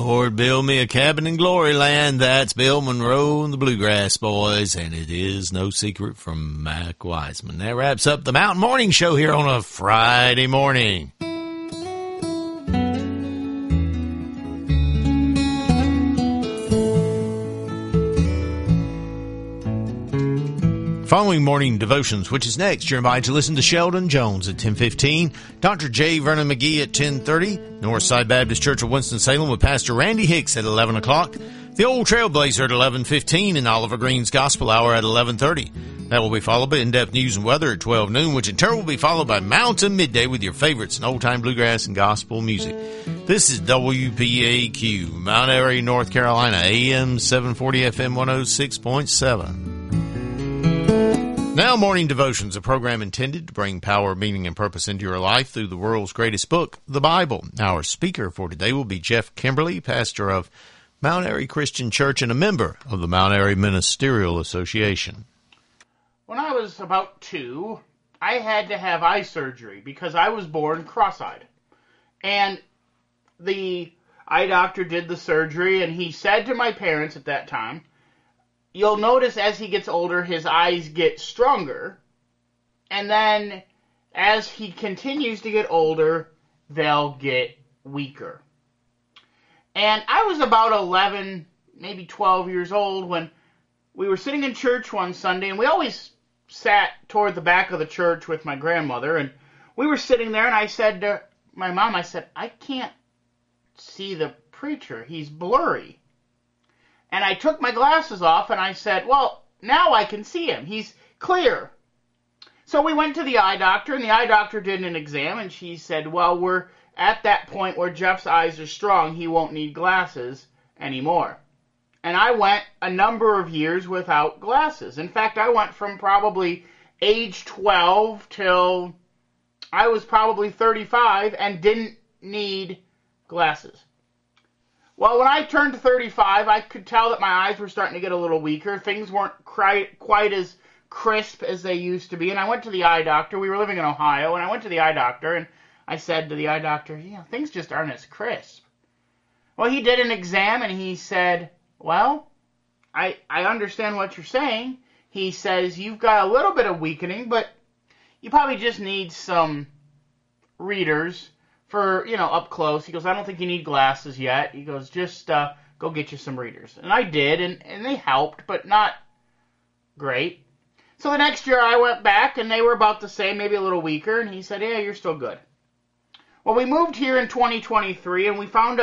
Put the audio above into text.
Lord, build me a cabin in glory land. That's Bill Monroe and the Bluegrass Boys, and it is no secret from Mac Wiseman. That wraps up the Mountain Morning Show here on a Friday morning. Following morning devotions, which is next, you're invited to listen to Sheldon Jones at 10:15, Dr. J. Vernon McGee at 10:30, Northside Baptist Church of Winston-Salem with Pastor Randy Hicks at 11 o'clock, the Old Trailblazer at 11:15, and Oliver Green's Gospel Hour at 11:30. That will be followed by in-depth news and weather at 12 noon, which in turn will be followed by Mountain Midday with your favorites in old-time bluegrass and gospel music. This is WPAQ, Mount Airy, North Carolina, AM 740, FM 106.7. Now, Morning Devotions, a program intended to bring power, meaning, and purpose into your life through the world's greatest book, the Bible. Our speaker for today will be Jeff Kimberly, pastor of Mount Airy Christian Church and a member of the Mount Airy Ministerial Association. When I was about 2, I had to have eye surgery because I was born cross-eyed. And the eye doctor did the surgery, and he said to my parents at that time, you'll notice as he gets older, his eyes get stronger, and then as he continues to get older, they'll get weaker. And I was about 11, maybe 12 years old when we were sitting in church one Sunday, and we always sat toward the back of the church with my grandmother, and we were sitting there, and I said to my mom, I can't see the preacher. He's blurry. And I took my glasses off, and I said, well, now I can see him. He's clear. So we went to the eye doctor, and the eye doctor did an exam, and she said, well, we're at that point where Jeff's eyes are strong. He won't need glasses anymore. And I went a number of years without glasses. In fact, I went from probably age 12 till I was probably 35 and didn't need glasses. Well, when I turned 35, I could tell that my eyes were starting to get a little weaker. Things weren't quite as crisp as they used to be. And I went to the eye doctor. We were living in Ohio, and I went to the eye doctor, and I said to the eye doctor, things just aren't as crisp. Well, he did an exam, and he said, well, I understand what you're saying. He says, you've got a little bit of weakening, but you probably just need some readers for, up close. He goes, I don't think you need glasses yet. He goes, just go get you some readers. And I did, and they helped, but not great. So the next year I went back, and they were about the same, maybe a little weaker, and he said, yeah, you're still good. Well, we moved here in 2023, and we found